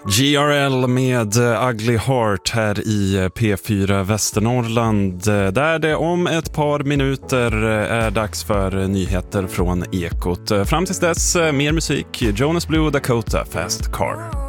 GRL med Ugly Heart här i P4 Västernorrland, där det om ett par minuter är dags för nyheter från Ekot. Fram tills dess mer musik. Jonas Blue, Dakota, Fast Car.